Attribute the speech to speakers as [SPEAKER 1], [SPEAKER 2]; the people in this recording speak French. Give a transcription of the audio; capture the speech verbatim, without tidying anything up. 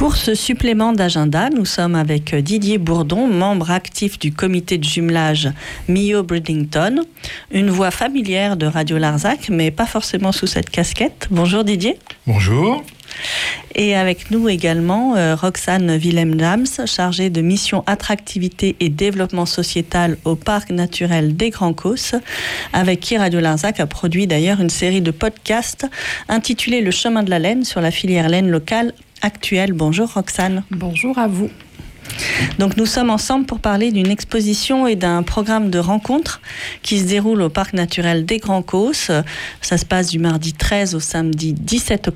[SPEAKER 1] Pour ce supplément d'agenda, nous sommes avec Didier Bourdon, membre actif du comité de jumelage Millau Bridlington, une voix familière de Radio Larzac, mais pas forcément sous cette casquette. Bonjour Didier.
[SPEAKER 2] Bonjour.
[SPEAKER 1] Et avec nous également euh, Roxane Willem-Dams, chargée de mission attractivité et développement sociétal au Parc naturel des Grands Causses, avec qui Radio Larzac a produit d'ailleurs une série de podcasts intitulée Le chemin de la laine sur la filière laine locale actuelle. Bonjour Roxane.
[SPEAKER 3] Bonjour à vous.
[SPEAKER 1] Donc nous sommes ensemble pour parler d'une exposition et d'un programme de rencontres qui se déroule au Parc naturel des Grands Causses. Ça se passe du mardi treize au samedi dix-sept octobre.